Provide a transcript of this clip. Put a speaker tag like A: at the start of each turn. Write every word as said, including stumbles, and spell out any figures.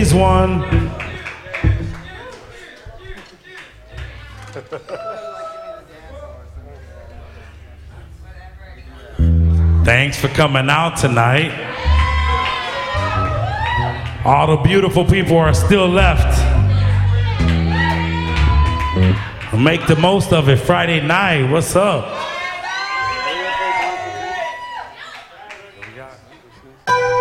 A: Phillies won. Thanks for coming out tonight. All the beautiful people are still left. Make the most of it. Friday night, what's up?